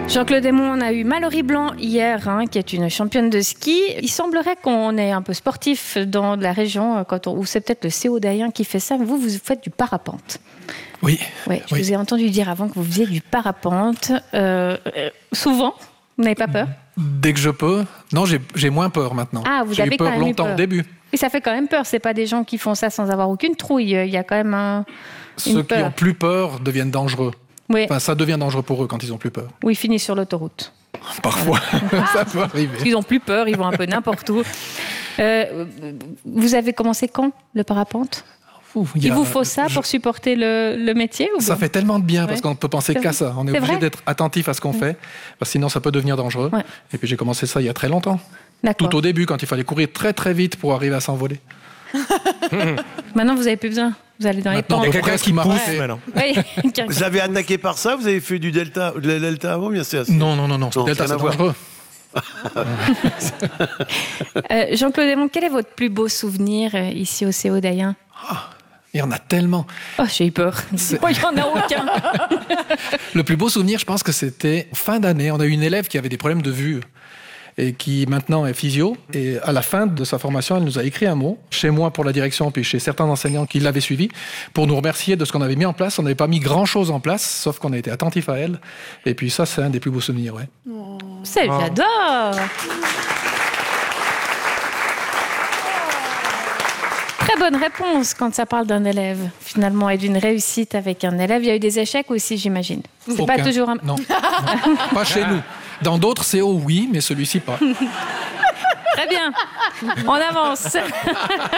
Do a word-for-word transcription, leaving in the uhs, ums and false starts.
Jean-Claude Desmonts, on a eu Mallory Blanc hier, hein, qui est une championne de ski. Il semblerait qu'on est un peu sportif dans la région, quand on, ou c'est peut-être le C O d'Ayen qui fait ça, mais vous, vous faites du parapente. Oui. Ouais, je oui. vous ai entendu dire avant que vous faisiez du parapente. Euh, euh, souvent, vous n'avez pas peur ? Dès que je peux. Non, j'ai, j'ai moins peur maintenant. Ah, vous j'ai avez eu peur quand même eu longtemps peur. au début. Et ça fait quand même peur, c'est pas des gens qui font ça sans avoir aucune trouille. Il y a quand même un, une Ceux peur. qui ont plus peur deviennent dangereux. Oui. Enfin, ça devient dangereux pour eux quand ils ont plus peur. Ou ils finissent sur l'autoroute. Parfois, ça peut arriver. Ils n'ont plus peur, ils vont un peu n'importe où. Euh, vous avez commencé quand, le parapente ? Ouh, il, y a, il vous faut ça je... pour supporter le, le métier ou Ça bon fait tellement de bien parce ouais. qu'on ne peut penser c'est qu'à vrai. ça. On est, c'est obligé vrai d'être attentif à ce qu'on ouais. fait, parce que sinon ça peut devenir dangereux. Ouais. Et puis j'ai commencé ça il y a très longtemps. D'accord. Tout au début, quand il fallait courir très très vite pour arriver à s'envoler. Maintenant, vous n'avez plus besoin. Vous allez dans Maintenant, les il y a pentes. quelqu'un qui m'a pousse poussé. maintenant. Oui. Vous avez attaqué par ça, vous avez fait du delta, de la delta avant, bien sûr. Non, non, non, non. Non, Delta, rien à c'est voir. dangereux. euh, Jean-Claude Desmonts, quel est votre plus beau souvenir euh, ici au C O d'Ayen ? Il y en a tellement. Oh, j'ai eu peur. C'est... Oh, il n'y en a aucun. Le plus beau souvenir, je pense que c'était fin d'année. On a eu une élève qui avait des problèmes de vue et qui maintenant est physio. Et à la fin de sa formation, elle nous a écrit un mot, chez moi pour la direction, puis chez certains enseignants qui l'avaient suivi, pour nous remercier de ce qu'on avait mis en place. On n'avait pas mis grand-chose en place, sauf qu'on a été attentif à elle. Et puis ça, c'est un des plus beaux souvenirs, ouais. Oh. C'est, j'adore. Très bonne réponse quand ça parle d'un élève, finalement, et d'une réussite avec un élève. Il y a eu des échecs aussi, j'imagine. C'est Aucun. pas toujours un... Non, non. Pas chez nous. Dans d'autres C O, oui, mais celui-ci, pas. Très bien. On avance.